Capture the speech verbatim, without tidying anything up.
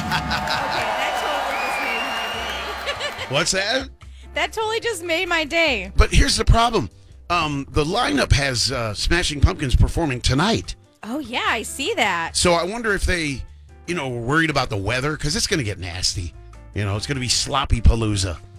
that totally just made my day. What's that? That totally just made my day. But here's the problem. Um, the lineup has uh, Smashing Pumpkins performing tonight. Oh, yeah, I see that. So I wonder if they, you know, were worried about the weather because it's going to get nasty. You know, it's going to be sloppy palooza.